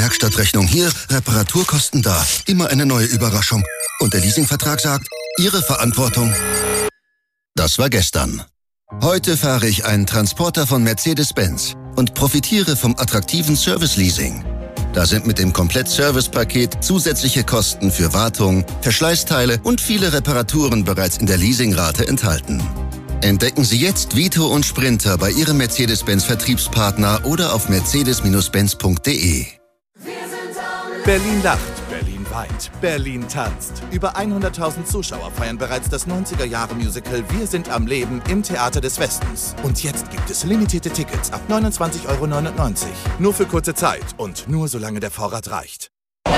Werkstattrechnung hier, Reparaturkosten da. Immer eine neue Überraschung. Und der Leasingvertrag sagt, Ihre Verantwortung. Das war gestern. Heute fahre ich einen Transporter von Mercedes-Benz und profitiere vom attraktiven Service-Leasing. Da sind mit dem Komplett-Service-Paket zusätzliche Kosten für Wartung, Verschleißteile und viele Reparaturen bereits in der Leasingrate enthalten. Entdecken Sie jetzt Vito und Sprinter bei Ihrem Mercedes-Benz-Vertriebspartner oder auf mercedes-benz.de. Berlin lacht, Berlin weint, Berlin tanzt. Über 100.000 Zuschauer feiern bereits das 90er-Jahre-Musical Wir sind am Leben im Theater des Westens. Und jetzt gibt es limitierte Tickets ab 29,99 €. Nur für kurze Zeit und nur solange der Vorrat reicht.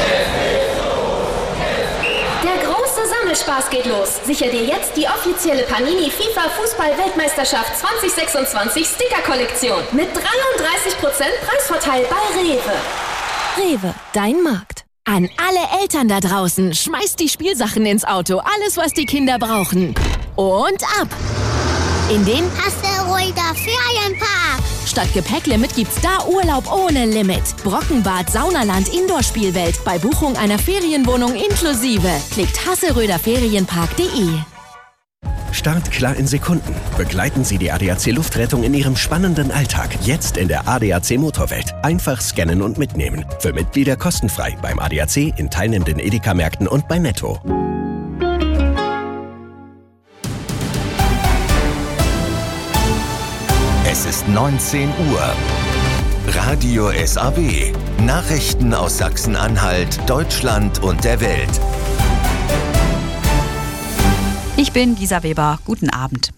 Der große Sammelspaß geht los. Sicher dir jetzt die offizielle Panini FIFA Fußball-Weltmeisterschaft 2026 Sticker-Kollektion mit 33% Preisvorteil bei Rewe. Rewe, dein Markt. An alle Eltern da draußen, schmeißt die Spielsachen ins Auto. Alles, was die Kinder brauchen. Und ab! In den Hasseröder Ferienpark. Statt Gepäcklimit gibt's da Urlaub ohne Limit. Brockenbad, Saunaland, Indoor-Spielwelt. Bei Buchung einer Ferienwohnung inklusive. Klickt hasseröderferienpark.de. Startklar in Sekunden. Begleiten Sie die ADAC Luftrettung in Ihrem spannenden Alltag. Jetzt in der ADAC Motorwelt. Einfach scannen und mitnehmen. Für Mitglieder kostenfrei beim ADAC, in teilnehmenden Edeka-Märkten und bei Netto. Es ist 19 Uhr. Radio SAW. Nachrichten aus Sachsen-Anhalt, Deutschland und der Welt. Ich bin Gisa Weber. Guten Abend.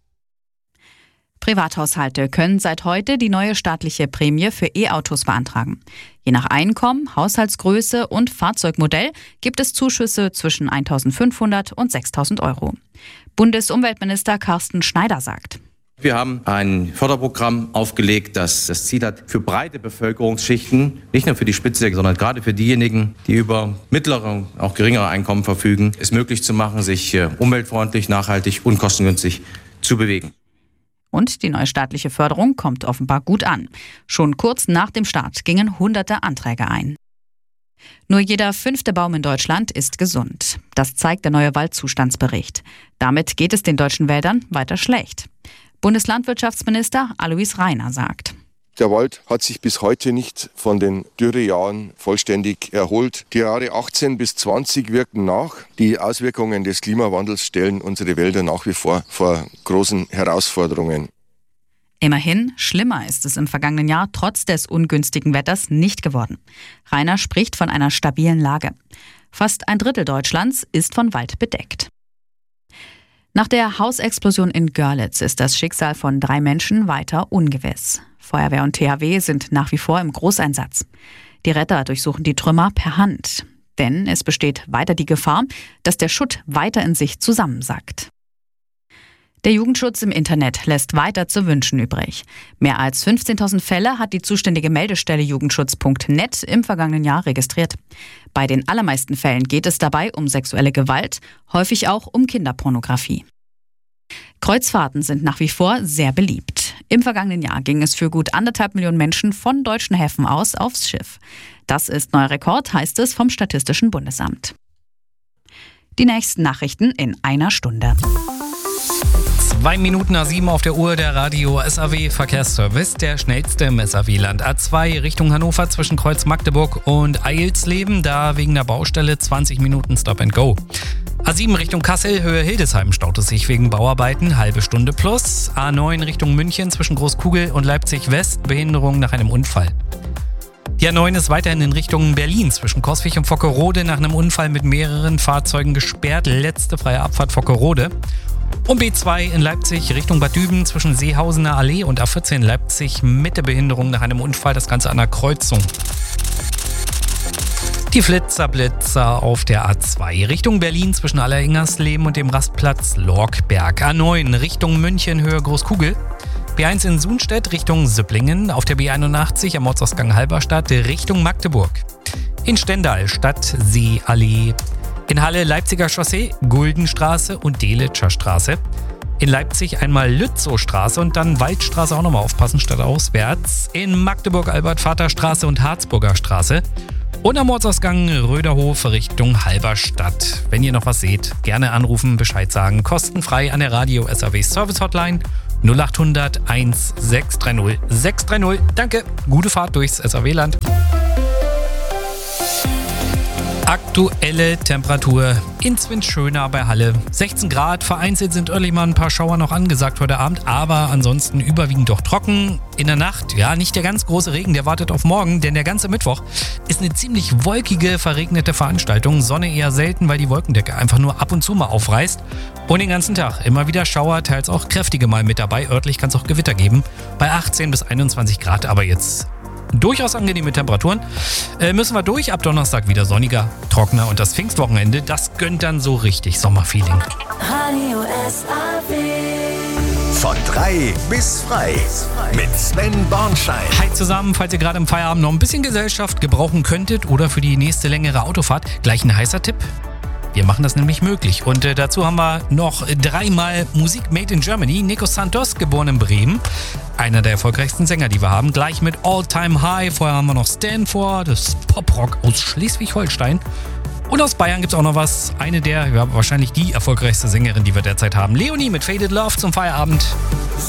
Privathaushalte können seit heute die neue staatliche Prämie für E-Autos beantragen. Je nach Einkommen, Haushaltsgröße und Fahrzeugmodell gibt es Zuschüsse zwischen 1.500 und 6.000 €. Bundesumweltminister Carsten Schneider sagt: Wir haben ein Förderprogramm aufgelegt, das das Ziel hat, für breite Bevölkerungsschichten, nicht nur für die Spitze, sondern gerade für diejenigen, die über mittlere, auch geringere Einkommen verfügen, es möglich zu machen, sich umweltfreundlich, nachhaltig und kostengünstig zu bewegen. Und die neue staatliche Förderung kommt offenbar gut an. Schon kurz nach dem Start gingen hunderte Anträge ein. Nur jeder 5. Baum in Deutschland ist gesund. Das zeigt der neue Waldzustandsbericht. Damit geht es den deutschen Wäldern weiter schlecht. Bundeslandwirtschaftsminister Alois Rainer sagt: Der Wald hat sich bis heute nicht von den Dürrejahren vollständig erholt. Die Jahre 18 bis 20 wirken nach. Die Auswirkungen des Klimawandels stellen unsere Wälder nach wie vor großen Herausforderungen. Immerhin, schlimmer ist es im vergangenen Jahr trotz des ungünstigen Wetters nicht geworden. Rainer spricht von einer stabilen Lage. Fast ein Drittel Deutschlands ist von Wald bedeckt. Nach der Hausexplosion in Görlitz ist das Schicksal von 3 Menschen weiter ungewiss. Feuerwehr und THW sind nach wie vor im Großeinsatz. Die Retter durchsuchen die Trümmer per Hand. Denn es besteht weiter die Gefahr, dass der Schutt weiter in sich zusammensackt. Der Jugendschutz im Internet lässt weiter zu wünschen übrig. Mehr als 15.000 Fälle hat die zuständige Meldestelle jugendschutz.net im vergangenen Jahr registriert. Bei den allermeisten Fällen geht es dabei um sexuelle Gewalt, häufig auch um Kinderpornografie. Kreuzfahrten sind nach wie vor sehr beliebt. Im vergangenen Jahr ging es für gut 1,5 Millionen Menschen von deutschen Häfen aus aufs Schiff. Das ist neuer Rekord, heißt es vom Statistischen Bundesamt. Die nächsten Nachrichten in einer Stunde. 2 Minuten nach 7 auf der Uhr, der Radio SAW Verkehrsservice, der schnellste im SAW-Land. A2 Richtung Hannover zwischen Kreuz Magdeburg und Eilsleben, da wegen der Baustelle 20 Minuten Stop and Go. A7 Richtung Kassel, Höhe Hildesheim staut es sich wegen Bauarbeiten, halbe Stunde plus. A9 Richtung München zwischen Großkugel und Leipzig West, Behinderung nach einem Unfall. Die A9 ist weiterhin in Richtung Berlin zwischen Coswig und Vockerode nach einem Unfall mit mehreren Fahrzeugen gesperrt. Letzte freie Abfahrt Vockerode. Und B2 in Leipzig Richtung Bad Düben zwischen Seehausener Allee und A14 Leipzig Mitte Behinderung nach einem Unfall, das Ganze an der Kreuzung. Die Flitzer auf der A2 Richtung Berlin zwischen Alleringersleben und dem Rastplatz Lorkberg. A9 Richtung München Höhe Großkugel. B1 in Sunstedt Richtung Süpplingen. Auf der B81 am Ortsausgang Halberstadt Richtung Magdeburg. In Stendal Stadtseeallee. In Halle Leipziger Chaussee, Guldenstraße und Delitscher Straße. In Leipzig einmal Lützowstraße und dann Waldstraße auch nochmal aufpassen, statt auswärts. In Magdeburg Albert-Vater-Straße und Harzburger Straße. Und am Ortsausgang Röderhof Richtung Halberstadt. Wenn ihr noch was seht, gerne anrufen, Bescheid sagen. Kostenfrei an der Radio SAW Service Hotline 0800 1630 630. Danke, gute Fahrt durchs SAW-Land. Aktuelle Temperatur in Zwinschöna bei Halle. 16 Grad, vereinzelt sind örtlich mal ein paar Schauer noch angesagt heute Abend, aber ansonsten überwiegend doch trocken. In der Nacht, ja, nicht der ganz große Regen, der wartet auf morgen, denn der ganze Mittwoch ist eine ziemlich wolkige, verregnete Veranstaltung. Sonne eher selten, weil die Wolkendecke einfach nur ab und zu mal aufreißt. Und den ganzen Tag immer wieder Schauer, teils auch kräftige mal mit dabei. Örtlich kann es auch Gewitter geben, bei 18 bis 21 Grad, aber jetzt durchaus angenehme Temperaturen. Müssen wir durch. Ab Donnerstag wieder sonniger, trockener und das Pfingstwochenende, das gönnt dann so richtig Sommerfeeling. Radio SAW. Von 3 bis frei mit Sven Bornschein. Hi zusammen, falls ihr gerade im Feierabend noch ein bisschen Gesellschaft gebrauchen könntet oder für die nächste längere Autofahrt, gleich ein heißer Tipp. Wir machen das nämlich möglich. Und dazu haben wir noch 3-mal Musik made in Germany. Nico Santos, geboren in Bremen. Einer der erfolgreichsten Sänger, die wir haben. Gleich mit All Time High. Vorher haben wir noch Stanford, das Poprock aus Schleswig-Holstein. Und aus Bayern gibt es auch noch was. Eine der, ja, wahrscheinlich die erfolgreichste Sängerin, die wir derzeit haben. Leonie mit Faded Love zum Feierabend.